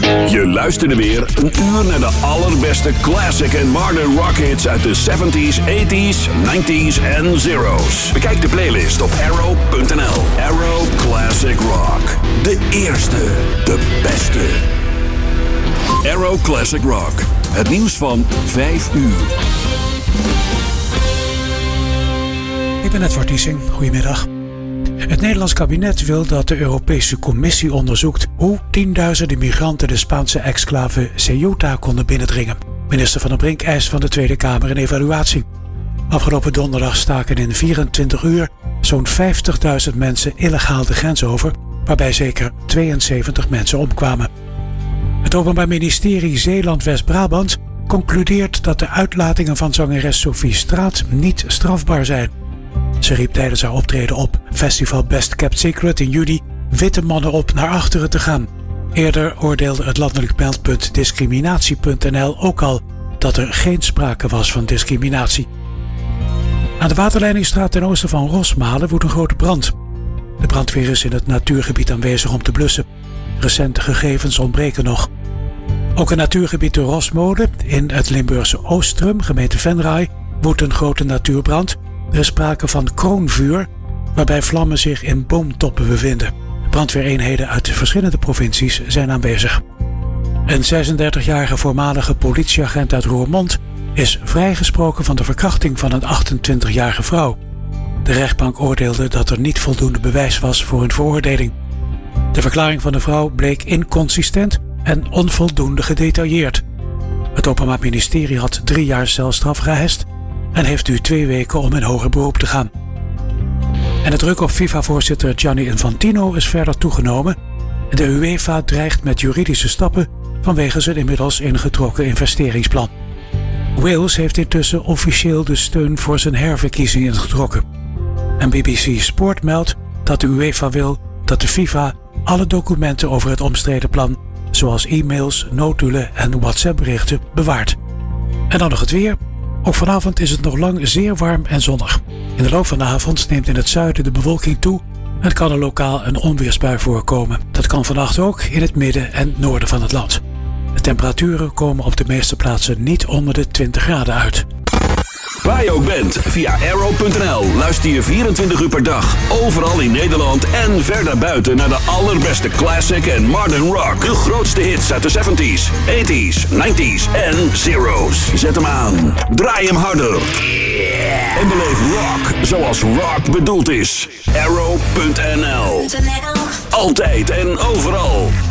Je luisterde weer een uur naar de allerbeste classic en modern rock hits uit de 70s, 80s, 90s en zeros. Bekijk de playlist op arrow.nl. Arrow Classic Rock. De eerste, de beste. Arrow Classic Rock. Het nieuws van 5 uur. Ik ben Edward Niesing. Goedemiddag. Het Nederlands kabinet wil dat de Europese Commissie onderzoekt hoe tienduizenden migranten de Spaanse exclave Ceuta konden binnendringen. Minister Van der Brink eist van de Tweede Kamer een evaluatie. Afgelopen donderdag staken in 24 uur zo'n 50.000 mensen illegaal de grens over, waarbij zeker 72 mensen omkwamen. Het Openbaar Ministerie Zeeland-West-Brabant concludeert dat de uitlatingen van zangeres Sophie Straat niet strafbaar zijn. Ze riep tijdens haar optreden op festival Best Kept Secret in juli witte mannen op naar achteren te gaan. Eerder oordeelde het landelijk meldpunt discriminatie.nl ook al dat er geen sprake was van discriminatie. Aan de Waterleidingstraat ten oosten van Rosmalen woedt een grote brand. De brandweer is in het natuurgebied aanwezig om te blussen. Recente gegevens ontbreken nog. Ook een natuurgebied de Rosmode in het Limburgse Oostrum, gemeente Venray, woedt een grote natuurbrand. Er is sprake van kroonvuur, waarbij vlammen zich in boomtoppen bevinden. Brandweereenheden uit verschillende provincies zijn aanwezig. Een 36-jarige voormalige politieagent uit Roermond is vrijgesproken van de verkrachting van een 28-jarige vrouw. De rechtbank oordeelde dat er niet voldoende bewijs was voor een veroordeling. De verklaring van de vrouw bleek inconsistent en onvoldoende gedetailleerd. Het Openbaar Ministerie had 3 jaar celstraf geëist en heeft nu 2 weken om in hoger beroep te gaan. En de druk op FIFA-voorzitter Gianni Infantino is verder toegenomen. De UEFA dreigt met juridische stappen vanwege zijn inmiddels ingetrokken investeringsplan. Wales heeft intussen officieel de steun voor zijn herverkiezing ingetrokken. En BBC Sport meldt dat de UEFA wil dat de FIFA alle documenten over het omstreden plan, zoals e-mails, notulen en WhatsApp-berichten, bewaart. En dan nog het weer. Ook vanavond is het nog lang zeer warm en zonnig. In de loop van de avond neemt in het zuiden de bewolking toe en kan er lokaal een onweersbui voorkomen. Dat kan vannacht ook in het midden en noorden van het land. De temperaturen komen op de meeste plaatsen niet onder de 20 graden uit. Waar je ook bent, via arrow.nl luister je 24 uur per dag, overal in Nederland en ver daarbuiten naar de allerbeste classic en modern rock. De grootste hits uit de 70s, 80s, 90s en zeros. Zet hem aan, draai hem harder. En beleef rock zoals rock bedoeld is. Arrow.nl. Altijd en overal.